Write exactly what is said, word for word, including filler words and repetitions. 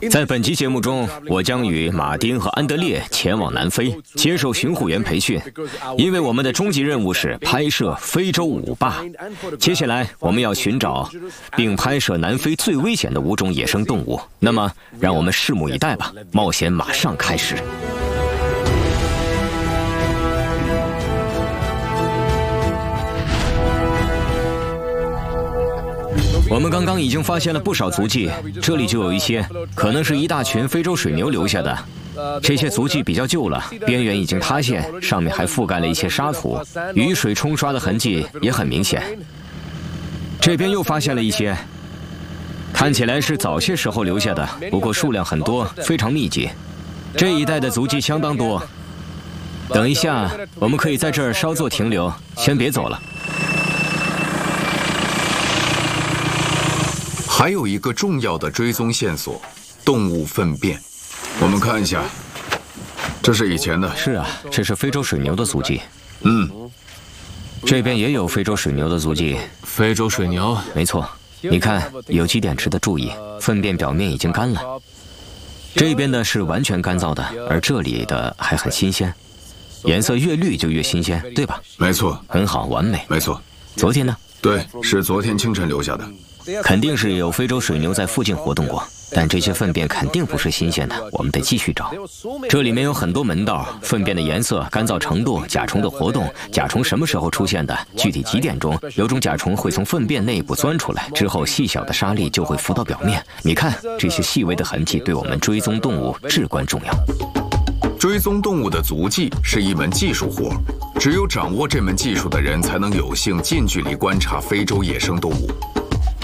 在本期节目中，我将与马丁和安德烈前往南非接受巡护员培训，因为我们的终极任务是拍摄非洲舞霸。接下来，我们要寻找并拍摄南非最危险的五种野生动物。那么，让我们拭目以待吧！冒险马上开始。 我们刚刚已经发现了不少足迹，这里就有一些，可能是一大群非洲水牛留下的。这些足迹比较旧了，边缘已经塌陷，上面还覆盖了一些沙土，雨水冲刷的痕迹也很明显。这边又发现了一些，看起来是早些时候留下的，不过数量很多，非常密集。这一带的足迹相当多。等一下，我们可以在这儿稍作停留，先别走了。 还有一个重要的追踪线索：动物粪便。我们看一下，这是以前的。 是啊，这是非洲水牛的足迹。 嗯， 这边也有非洲水牛的足迹。 非洲水牛， 没错。你看，有几点值得注意：粪便表面已经干了，这边的是完全干燥的，而这里的还很新鲜。颜色越绿就越新鲜，对吧？ 没错， 很好，完美。 没错。 昨天呢？ 对，是昨天清晨留下的。 肯定是有非洲水牛在附近活动过，但这些粪便肯定不是新鲜的，我们得继续找。这里面有很多门道，粪便的颜色、干燥程度、甲虫的活动、甲虫什么时候出现的、具体几点钟，有种甲虫会从粪便内部钻出来，之后细小的沙粒就会浮到表面。你看，这些细微的痕迹对我们追踪动物至关重要。 追踪动物的足迹是一门技术活，只有掌握这门技术的人才能有幸近距离观察非洲野生动物。